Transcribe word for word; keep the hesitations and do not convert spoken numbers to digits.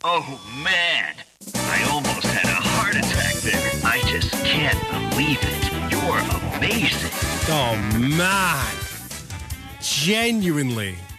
Oh, man. I almost had a heart attack there. I just can't believe it. You're amazing. Oh, man. Genuinely.